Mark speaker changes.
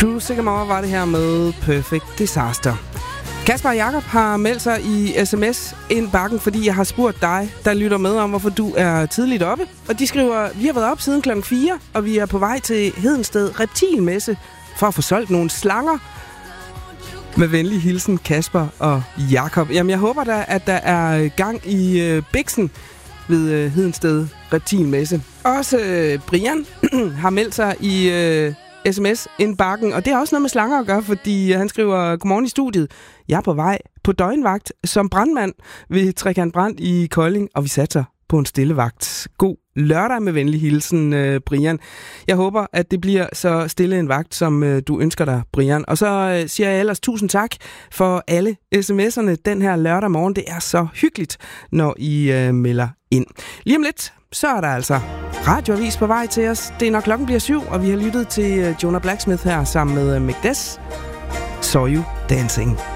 Speaker 1: True Sigamore var det her med Perfect Disaster. Kasper og Jakob har meldt sig i sms-indbakken, fordi jeg har spurgt dig, der lytter med, om hvorfor du er tidligt oppe. Og de skriver, vi har været op siden klokken 4, og vi er på vej til Hedensted Reptilmesse for at få solgt nogle slanger. Med venlig hilsen, Kasper og Jakob. Jamen, jeg håber da, at der er gang i biksen ved Hedensted Reptilmesse. Også Brian har meldt sig i sms-indbakken, og det har også noget med slanger at gøre, fordi han skriver, godmorgen i studiet. Jeg er på vej på døgnvagt som brandmand ved Trekant Brand i Kolding, og vi satser på en stillevagt. God lørdag med venlig hilsen, Brian. Jeg håber, at det bliver så stille en vagt, som du ønsker dig, Brian. Og så siger jeg ellers tusind tak for alle sms'erne den her lørdag morgen. Det er så hyggeligt, når I melder ind. Lige om lidt, så er der altså radioavis på vej til os. Det er når klokken bliver 7, og vi har lyttet til Jonah Blacksmith her sammen med Mc Des. Saw You Dancing.